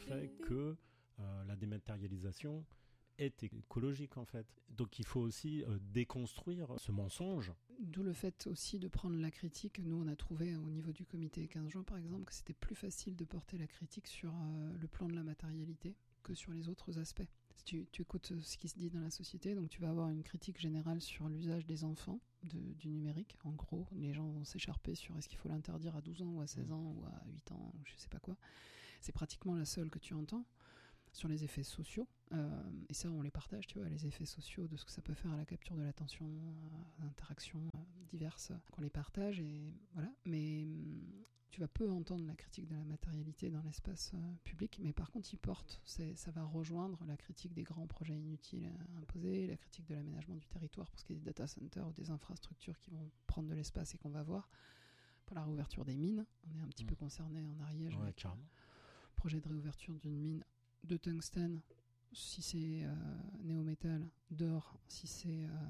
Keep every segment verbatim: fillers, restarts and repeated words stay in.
fait que euh, la dématérialisation est écologique en fait. Donc il faut aussi euh, déconstruire ce mensonge. D'où le fait aussi de prendre la critique. Nous on a trouvé au niveau du comité quinze juin par exemple que c'était plus facile de porter la critique sur euh, le plan de la matérialité que sur les autres aspects. Si tu, tu écoutes ce qui se dit dans la société, donc tu vas avoir une critique générale sur l'usage des enfants de, du numérique. En gros, les gens vont s'écharper sur est-ce qu'il faut l'interdire à douze ans ou à seize ans ou à huit ans ou je sais pas quoi. C'est pratiquement la seule que tu entends. Sur les effets sociaux, euh, et ça on les partage, tu vois, les effets sociaux de ce que ça peut faire à la capture de l'attention, euh, d'interactions euh, diverses, qu'on les partage, et voilà. Mais hum, tu vas peu entendre la critique de la matérialité dans l'espace euh, public, mais par contre il porte, c'est, ça va rejoindre la critique des grands projets inutiles euh, imposés, la critique de l'aménagement du territoire pour ce qui est des data centers ou des infrastructures qui vont prendre de l'espace et qu'on va voir. Pour la réouverture des mines, on est un petit mmh. peu concerné en Ariège ouais, avec le projet de réouverture d'une mine de tungstène, si c'est euh, néométal, d'or, si c'est euh,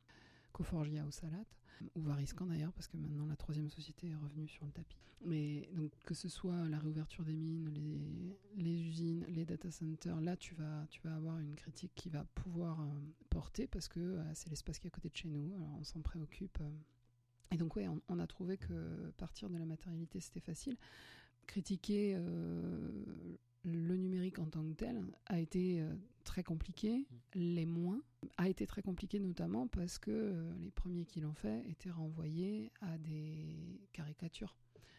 Coforgia ou Salat, ou Variscan d'ailleurs, parce que maintenant la troisième société est revenue sur le tapis. Mais donc que ce soit la réouverture des mines, les, les usines, les data centers, là tu vas, tu vas avoir une critique qui va pouvoir euh, porter, parce que euh, c'est l'espace qui est à côté de chez nous, alors on s'en préoccupe. Euh. Et donc ouais, on, on a trouvé que partir de la matérialité c'était facile. Critiquer... Euh, le numérique en tant que tel a été euh, très compliqué, les moins a été très compliqué notamment parce que euh, les premiers qui l'ont fait étaient renvoyés à des caricatures.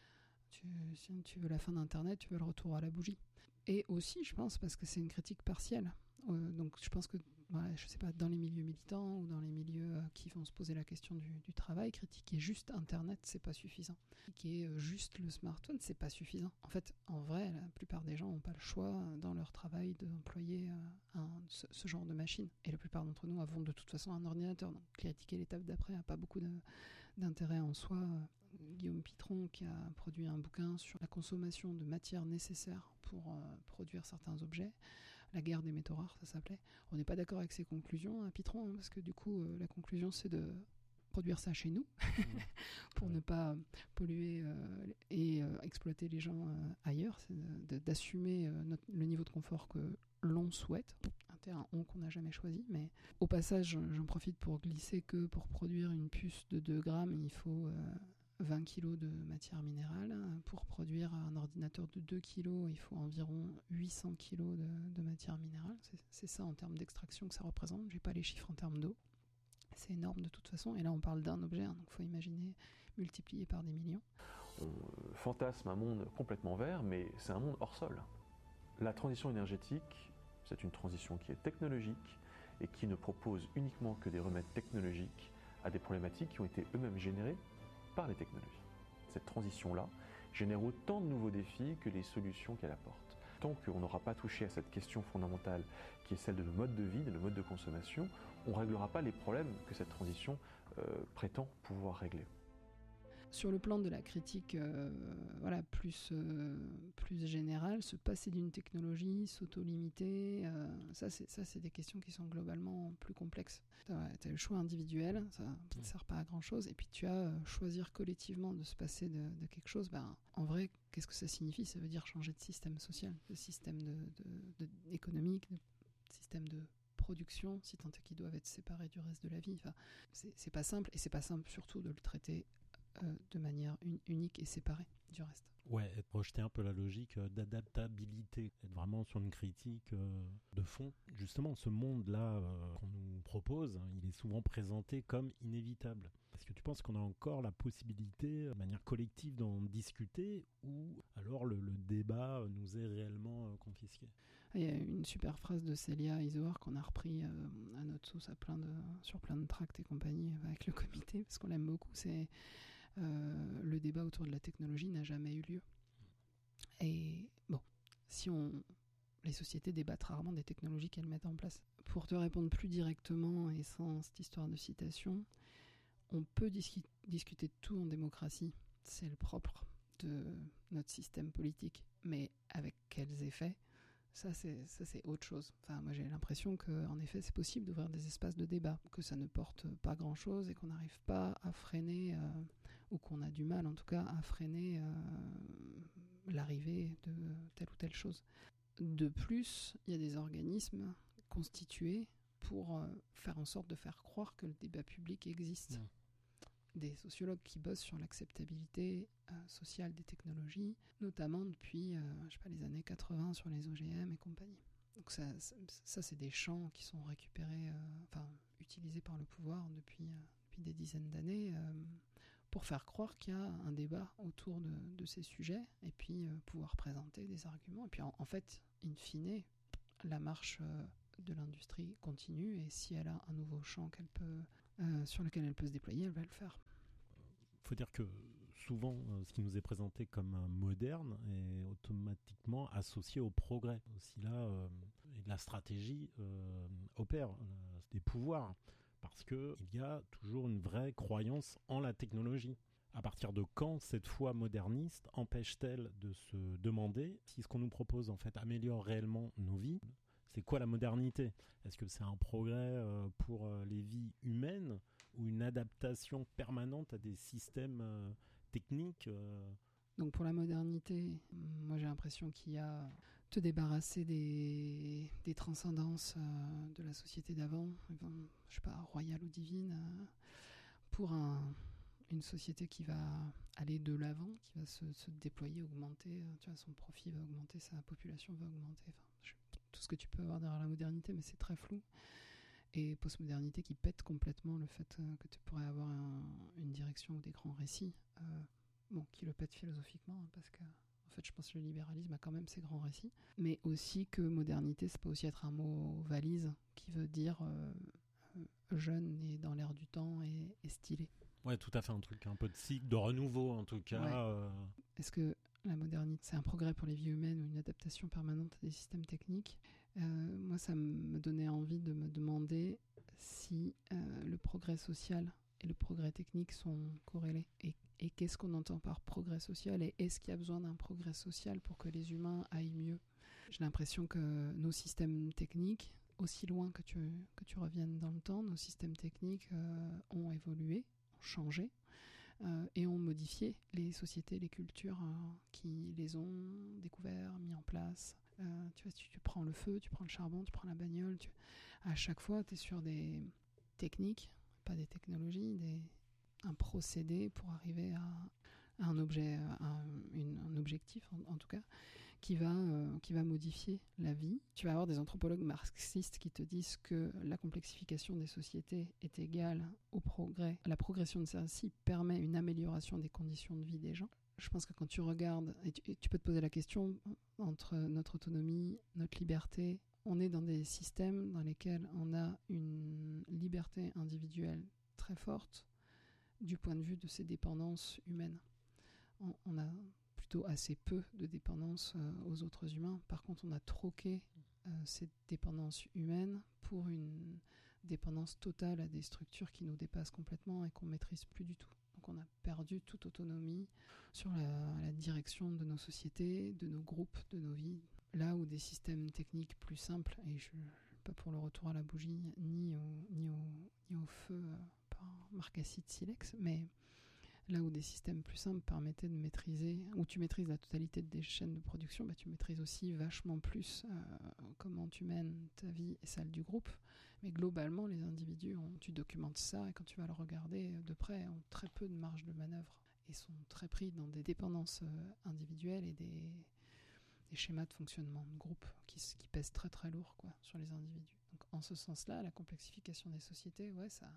Tu, si tu veux la fin d'Internet, tu veux le retour à la bougie. Et aussi, je pense, parce que c'est une critique partielle. Euh, donc je pense que, voilà, je sais pas, dans les milieux militants ou dans les milieux euh, qui vont se poser la question du, du travail, critiquer juste Internet, c'est pas suffisant. Critiquer euh, juste le smartphone, c'est pas suffisant. En fait, en vrai, la plupart des gens n'ont pas le choix dans leur travail d'employer euh, un, ce, ce genre de machine. Et la plupart d'entre nous avons de toute façon un ordinateur. Donc critiquer l'étape d'après n'a pas beaucoup de, d'intérêt en soi. Guillaume Pitron, qui a produit un bouquin sur la consommation de matières nécessaires pour euh, produire certains objets, la guerre des métaux rares, ça s'appelait. On n'est pas d'accord avec ses conclusions à Pitron, hein, parce que du coup, euh, la conclusion, c'est de produire ça chez nous, pour ouais. ne pas polluer euh, et euh, exploiter les gens euh, ailleurs, c'est de, de, d'assumer euh, notre, le niveau de confort que l'on souhaite, un terrain on qu'on n'a jamais choisi, mais au passage, j'en profite pour glisser que pour produire une puce de deux grammes, il faut... Euh, vingt kilos de matière minérale. Pour produire un ordinateur de deux kilos, il faut environ huit cents kilos de, de matière minérale. C'est, c'est ça en termes d'extraction que ça représente. Je n'ai pas les chiffres en termes d'eau. C'est énorme de toute façon. Et là, on parle d'un objet, hein, donc il faut imaginer multiplié par des millions. On fantasme un monde complètement vert, mais c'est un monde hors sol. La transition énergétique, c'est une transition qui est technologique et qui ne propose uniquement que des remèdes technologiques à des problématiques qui ont été eux-mêmes générées par les technologies. Cette transition-là génère autant de nouveaux défis que les solutions qu'elle apporte. Tant qu'on n'aura pas touché à cette question fondamentale qui est celle de nos modes de vie, de nos modes de consommation, on ne réglera pas les problèmes que cette transition euh, prétend pouvoir régler. Sur le plan de la critique euh, voilà, plus, euh, plus générale, se passer d'une technologie, s'auto-limiter, euh, ça, c'est, ça c'est des questions qui sont globalement plus complexes. Tu as le choix individuel, ça ne sert pas à grand-chose, et puis tu as euh, choisir collectivement de se passer de, de quelque chose. Ben, en vrai, qu'est-ce que ça signifie ? Ça veut dire changer de système social, de système de, de, de, économique, de système de production, si tant est qu'ils doivent être séparés du reste de la vie. Enfin, c'est, c'est pas simple, et c'est pas simple surtout de le traiter Euh, de manière un, unique et séparée du reste. Ouais, être projeter un peu la logique euh, d'adaptabilité, être vraiment sur une critique euh, de fond. Justement, ce monde-là euh, qu'on nous propose, hein, il est souvent présenté comme inévitable. Est-ce que tu penses qu'on a encore la possibilité, de manière collective, d'en discuter, ou alors le, le débat nous est réellement euh, confisqué ? Il y a une super phrase de Célia Isoard qu'on a repris euh, à notre sauce à plein de, sur plein de tracts et compagnie avec le comité, parce qu'on l'aime beaucoup, c'est euh, le débat autour de la technologie n'a jamais eu lieu. Et bon, si on... les sociétés débattent rarement des technologies qu'elles mettent en place. Pour te répondre plus directement et sans cette histoire de citation, on peut dis- discuter de tout en démocratie. C'est le propre de notre système politique. Mais avec quels effets ? Ça c'est, ça, c'est autre chose. Enfin, moi, j'ai l'impression qu'en effet, c'est possible d'ouvrir des espaces de débat, que ça ne porte pas grand-chose et qu'on n'arrive pas à freiner, euh, ou qu'on a du mal, en tout cas, à freiner euh, l'arrivée de telle ou telle chose. de plus, il y a des organismes constitués pour euh, faire en sorte de faire croire que le débat public existe. Mmh. Des sociologues qui bossent sur l'acceptabilité euh, sociale des technologies, notamment depuis euh, je sais pas, les années quatre-vingts sur les O G M et compagnie. Donc ça, ça, ça c'est des champs qui sont récupérés, euh, enfin utilisés par le pouvoir depuis, euh, depuis des dizaines d'années euh, pour faire croire qu'il y a un débat autour de, de ces sujets et puis euh, pouvoir présenter des arguments. Et puis en, en fait, in fine, la marche euh, de l'industrie continue et si elle a un nouveau champ qu'elle peut... Euh, sur lequel elle peut se déployer, elle va le faire. Il faut dire que souvent, euh, ce qui nous est présenté comme un moderne est automatiquement associé au progrès. Aussi là, euh, et la stratégie euh, opère euh, des pouvoirs, parce qu'il y a toujours une vraie croyance en la technologie. À partir de quand cette foi moderniste empêche-t-elle de se demander si ce qu'on nous propose en fait améliore réellement nos vies ? C'est quoi la modernité ? Est-ce que c'est un progrès euh, pour euh, les vies humaines ou une adaptation permanente à des systèmes euh, techniques euh... Donc pour la modernité, moi j'ai l'impression qu'il y a te débarrasser des, des transcendances euh, de la société d'avant, enfin, je sais pas, royale ou divine, euh, pour un, une société qui va aller de l'avant, qui va se, se déployer, augmenter, euh, tu vois, son profit va augmenter, sa population va augmenter, enfin, je tout ce que tu peux avoir derrière la modernité, mais c'est très flou. Et postmodernité qui pète complètement le fait euh, que tu pourrais avoir un, une direction ou des grands récits, euh, bon, qui le pète philosophiquement, hein, parce que en fait, je pense que le libéralisme a quand même ses grands récits, mais aussi que modernité, ça peut aussi être un mot valise qui veut dire euh, euh, jeune et dans l'air du temps et, et stylé. Ouais, tout à fait, un truc un peu de cycle, de renouveau en tout cas. Ouais. Euh... Est-ce que la modernité, c'est un progrès pour les vies humaines ou une adaptation permanente à des systèmes techniques ? euh, Moi, ça me donnait envie de me demander si euh, le progrès social et le progrès technique sont corrélés. Et, et qu'est-ce qu'on entend par progrès social ? Et est-ce qu'il y a besoin d'un progrès social pour que les humains aillent mieux ? J'ai l'impression que nos systèmes techniques, aussi loin que tu, que tu reviennes dans le temps, nos systèmes techniques euh, ont évolué, ont changé. Euh, et ont modifié les sociétés, les cultures euh, qui les ont découverts, mis en place. Euh, tu vois, tu, tu prends le feu, tu prends le charbon, tu prends la bagnole. Tu... À chaque fois, tu es sur des techniques, pas des technologies, des... un procédé pour arriver à, à un objet, à une, un objectif en, en tout cas, qui va, euh, qui va modifier la vie. Tu vas avoir des anthropologues marxistes qui te disent que la complexification des sociétés est égale au progrès. La progression de celle-ci permet une amélioration des conditions de vie des gens. Je pense que quand tu regardes, et tu, et tu peux te poser la question entre notre autonomie, notre liberté, on est dans des systèmes dans lesquels on a une liberté individuelle très forte du point de vue de ses dépendances humaines. On, on a plutôt assez peu de dépendance euh, aux autres humains. Par contre, on a troqué euh, cette dépendance humaine pour une dépendance totale à des structures qui nous dépassent complètement et qu'on ne maîtrise plus du tout. Donc on a perdu toute autonomie sur la, la direction de nos sociétés, de nos groupes, de nos vies. Là où des systèmes techniques plus simples, et je ne suis pas pour le retour à la bougie, ni au, ni au, ni au feu euh, par marcassite silex, mais là où des systèmes plus simples permettaient de maîtriser, où tu maîtrises la totalité des chaînes de production, bah tu maîtrises aussi vachement plus euh, comment tu mènes ta vie et celle du groupe. Mais globalement, les individus, ont, tu documentes ça et quand tu vas le regarder de près, ont très peu de marge de manœuvre et sont très pris dans des dépendances euh, individuelles et des, des schémas de fonctionnement de groupe qui, qui pèsent très très lourd quoi, sur les individus. Donc en ce sens-là, la complexification des sociétés, ouais, ça...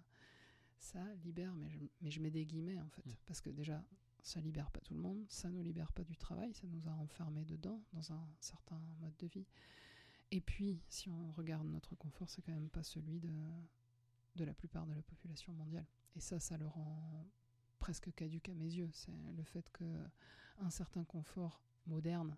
ça libère, mais je, mais je mets des guillemets en fait, mmh. parce que déjà, ça libère pas tout le monde, ça ne libère pas du travail, ça nous a enfermés dedans, dans un certain mode de vie. Et puis, si on regarde notre confort, c'est quand même pas celui de, de la plupart de la population mondiale. Et ça, ça le rend presque caduque à mes yeux. C'est le fait qu'un certain confort moderne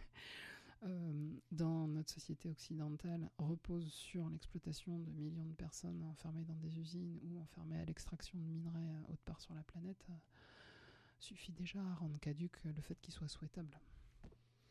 Euh, dans notre société occidentale repose sur l'exploitation de millions de personnes enfermées dans des usines ou enfermées à l'extraction de minerais autre part sur la planète, euh, suffit déjà à rendre caduque le fait qu'il soit souhaitable.